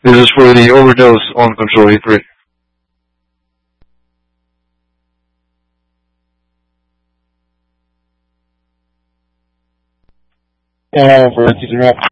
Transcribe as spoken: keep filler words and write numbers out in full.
This is for the overdose on Control E three. Yeah, for